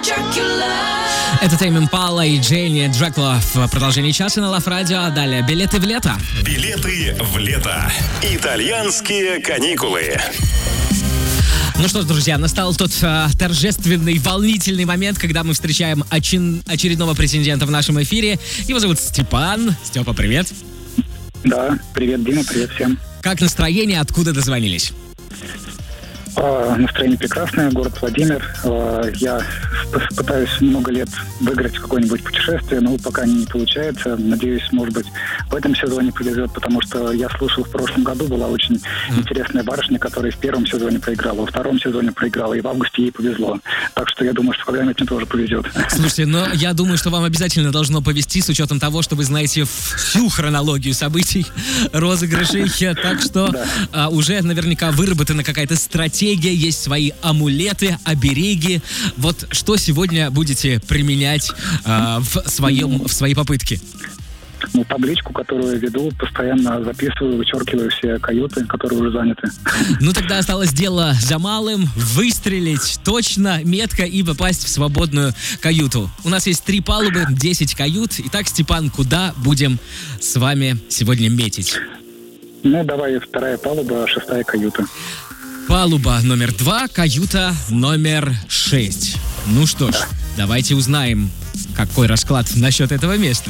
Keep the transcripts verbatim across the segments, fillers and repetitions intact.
Это Тейм Импала и Дженни Дракула в продолжении часа на Лав Радио. А далее билеты в лето. Билеты в лето. Итальянские каникулы. Ну что ж, друзья, настал тот а, торжественный, волнительный момент, когда мы встречаем очин, очередного претендента в нашем эфире. Его зовут Степан. Степа, привет. Да, привет, Дима, привет всем. Как настроение, откуда дозвонились? А, настроение прекрасное, город Владимир. А, я пытаюсь много лет выиграть какое-нибудь путешествие, но пока не получается. Надеюсь, может быть, в этом сезоне повезет, потому что я слушал в прошлом году, была очень mm. интересная барышня, которая в первом сезоне проиграла, во втором сезоне проиграла, и в августе ей повезло. Так что я думаю, что когда-нибудь мне тоже повезет. Слушайте, но я думаю, что вам обязательно должно повезти с учетом того, что вы знаете всю хронологию событий, розыгрышей. Так что да. а, уже наверняка выработана какая-то стратегия, есть свои амулеты, обереги. Вот что сегодня будете применять а, в, своем, в своей попытке? Ну, табличку, которую я веду, постоянно записываю, вычеркиваю все каюты, которые уже заняты. Ну, тогда осталось дело за малым. Выстрелить точно, метко и попасть в свободную каюту. У нас есть три палубы, десять кают. Итак, Степан, куда будем с вами сегодня метить? Ну, давай вторая палуба, шестая каюта. Палуба номер два, каюта номер шесть. Ну что ж, да. Давайте узнаем, какой расклад насчет этого места.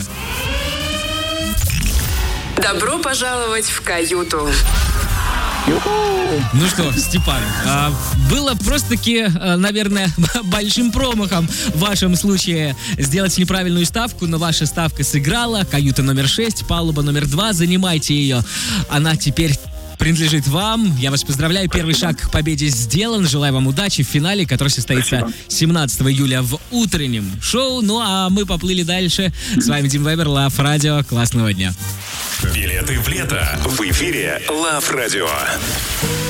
Добро пожаловать в каюту. Ну что, Степан, а, было просто-таки, а, наверное, большим промахом в вашем случае сделать неправильную ставку, но ваша ставка сыграла. Каюта номер шесть, палуба номер два, занимайте ее. Она теперь принадлежит вам. Я вас поздравляю. Первый шаг к победе сделан. Желаю вам удачи в финале, который состоится Спасибо. семнадцатого июля в утреннем шоу. Ну а мы поплыли дальше. С вами Дим Вебер, Лав Радио. Классного дня. Билеты в лето в эфире Лав Радио.